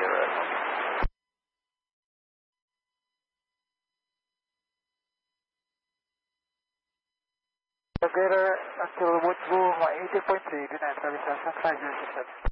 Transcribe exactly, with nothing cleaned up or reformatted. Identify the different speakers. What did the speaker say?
Speaker 1: Gator until Woods Boom eighty point three, good night, service five zero six seven.